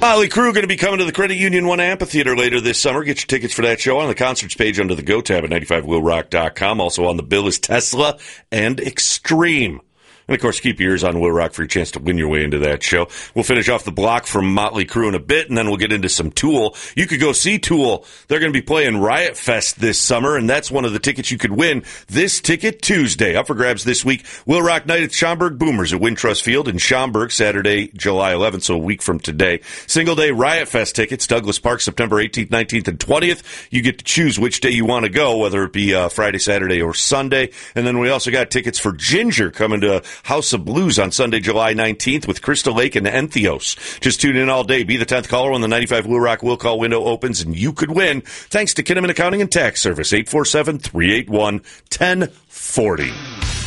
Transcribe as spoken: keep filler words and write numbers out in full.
Motley Crue going to be coming to the Credit Union One Amphitheater later this summer. Get your tickets for that show on the concerts page under the Go tab at ninety-five will rock dot com. Also on the bill is Tesla and Extreme. And, of course, keep your ears on Will Rock for your chance to win your way into that show. We'll finish off the block from Motley Crue in a bit, and then we'll get into some Tool. You could go see Tool. They're going to be playing Riot Fest this summer, and that's one of the tickets you could win this ticket Tuesday. Up for grabs this week, Will Rock Night at Schaumburg Boomers at Wintrust Field in Schaumburg, Saturday, July eleventh, so a week from today. Single-day Riot Fest tickets, Douglas Park, September eighteenth, nineteenth, and twentieth. You get to choose which day you want to go, whether it be uh, Friday, Saturday, or Sunday. And then we also got tickets for Ginger coming to House of Blues on Sunday, July nineteenth with Crystal Lake and Entheos. Just tune in all day. Be the tenth caller when the ninety-five Will Rock Will Call window opens, and you could win thanks to Kinnaman Accounting and Tax Service, eight four seven, three eight one, one oh four oh.